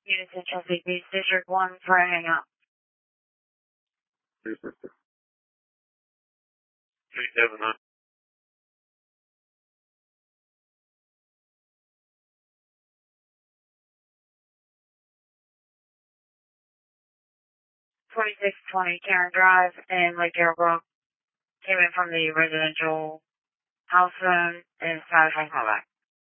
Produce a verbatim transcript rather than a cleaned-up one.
Units in Chesapeake Beach, District one for a hang up. three seven nine. twenty-six twenty Karen Drive in Lake Arrowbrook. Came in from the residential house phone and it's five five call back.